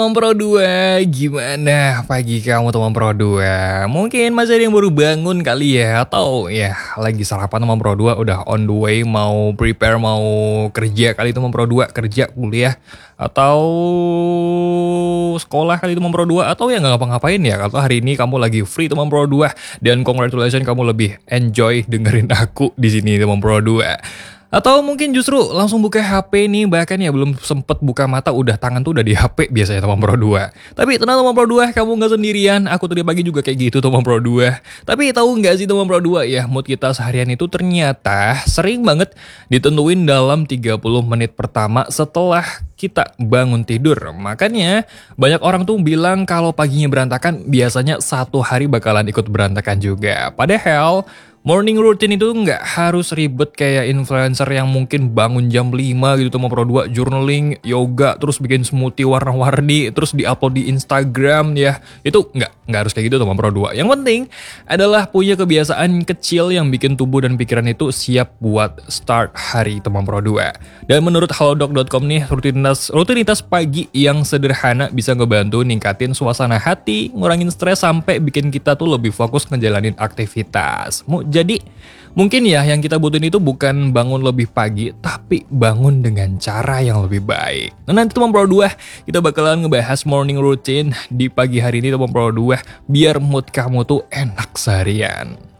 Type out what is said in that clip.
Teman Pro 2, gimana pagi kamu teman Pro 2? Mungkin masih ada yang baru bangun kali ya, atau ya lagi sarapan teman Pro 2 udah on the way mau prepare mau kerja kali teman Pro 2, kerja, kuliah, atau sekolah kali teman Pro 2, atau ya nggak ngapa-ngapain ya. Kalau hari ini kamu lagi free teman Pro 2 dan congratulations kamu lebih enjoy dengerin aku di sini teman Pro 2. Atau mungkin justru langsung buka HP nih, bahkan ya belum sempet buka mata udah tangan tuh udah di HP biasanya teman Pro 2. Tapi tenang teman Pro 2, kamu nggak sendirian. Aku tadi pagi juga kayak gitu teman Pro 2. Tapi tahu nggak sih teman Pro 2 ya, mood kita seharian itu ternyata sering banget ditentuin dalam 30 menit pertama setelah kita bangun tidur. Makanya banyak orang tuh bilang kalau paginya berantakan, biasanya satu hari bakalan ikut berantakan juga. Padahal morning routine itu nggak harus ribet kayak influencer yang mungkin bangun jam 5 gitu teman Pro 2, journaling, yoga, terus bikin smoothie warna-warni, terus diupload di Instagram ya. Itu nggak harus kayak gitu teman Pro 2. Yang penting adalah punya kebiasaan kecil yang bikin tubuh dan pikiran itu siap buat start hari teman Pro 2. Dan menurut halodoc.com nih, rutinitas pagi yang sederhana bisa ngebantu ningkatin suasana hati, ngurangin stres, sampai bikin kita tuh lebih fokus ngejalanin aktivitas. Jadi mungkin ya yang kita butuhin itu bukan bangun lebih pagi, tapi bangun dengan cara yang lebih baik. Nah nanti teman Pro 2 kita bakalan ngebahas morning routine di pagi hari ini teman Pro 2, biar mood kamu tuh enak seharian.